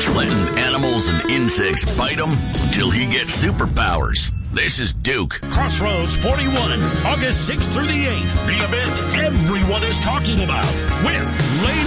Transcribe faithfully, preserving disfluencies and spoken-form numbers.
letting animals and insects fight him until he gets superpowers. This is Duke. Crossroads forty-one, August sixth through the eighth. The event everyone is talking about with Lady